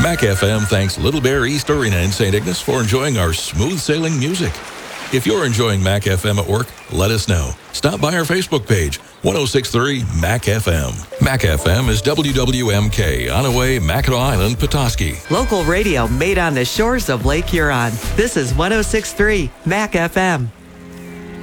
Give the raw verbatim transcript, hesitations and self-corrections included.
Mac F M thanks Little Bear East Arena in Saint Ignace for enjoying our smooth sailing music. If you're enjoying Mac F M at work, let us know. Stop by our Facebook page, ten sixty-three Mac F M. Mac F M is W W M K, Onaway, Mackinac Island, Petoskey. Local radio made on the shores of Lake Huron. This is ten sixty-three Mac F M.